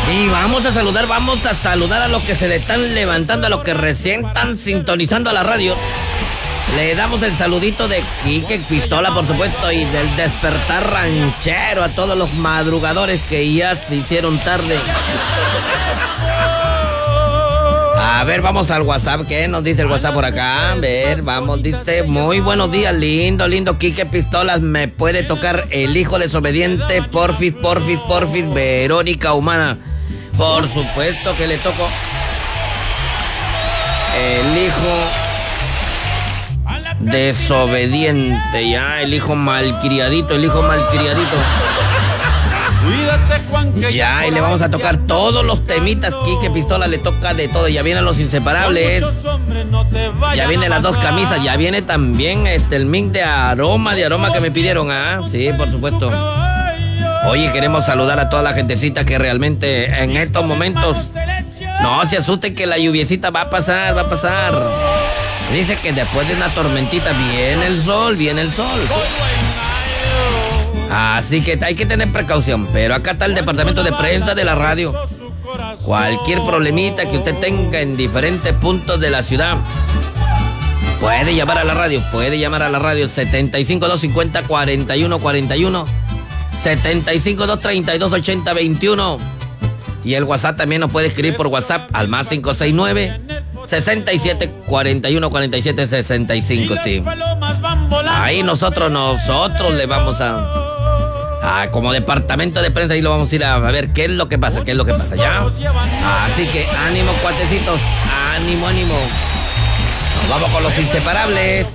Y vamos a saludar a los que se le están levantando, a los que recién están sintonizando a la radio. Le damos el saludito de Quique Pistola, por supuesto, y del despertar ranchero a todos los madrugadores que ya se hicieron tarde. A ver, vamos al WhatsApp. ¿Qué nos dice el WhatsApp por acá? A ver, vamos, dice: muy buenos días, lindo, Quique Pistolas. ¿Me puede tocar El Hijo Desobediente? Porfis, Verónica Humana. Por supuesto que le toco El Hijo Desobediente, ya, el hijo malcriadito. Ya, y le vamos a tocar todos los temitas. Quique Pistola le toca de todo. Ya vienen los inseparables. Ya vienen las dos camisas. Ya viene también el mix de aroma que me pidieron. Ah, sí, por supuesto. Oye, queremos saludar a toda la gentecita que realmente en estos momentos no se asusten, que la lluviecita va a pasar. Dice que después de una tormentita viene el sol. Así que hay que tener precaución. Pero acá está el departamento de prensa de la radio. Cualquier problemita que usted tenga en diferentes puntos de la ciudad, puede llamar a la radio 75-250-4141, 75-232-8021. Y el WhatsApp también nos puede escribir por WhatsApp al más 569-67-41-47-65, sí. Ahí nosotros le vamos como departamento de prensa, ahí lo vamos a ir a ver qué es lo que pasa, ¿ya? Así que ánimo, cuatecitos, ánimo. Nos vamos con los inseparables.